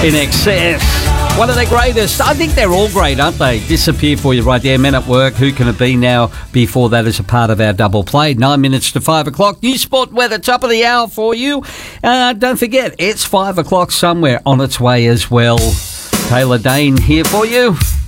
In Excess. One of the greatest. I think they're all great, aren't they? Disappear for you right there. Men at Work. Who Can It Be Now? Before that is a part of our double play. 9 minutes to 5 o'clock. News Sport weather, top of the hour for you. Don't forget, it's 5 o'clock somewhere on its way as well. Taylor Dane here for you.